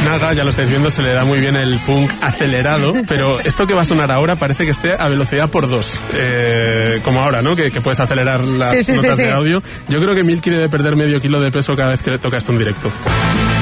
Naga, ya lo estáis viendo, se le da muy bien el punk acelerado, pero esto que va a sonar ahora parece que esté a velocidad por 2, como ahora, ¿no? Que puedes acelerar las notas de audio. Yo creo que Milky debe perder medio kilo de peso cada vez que le toca esto en directo.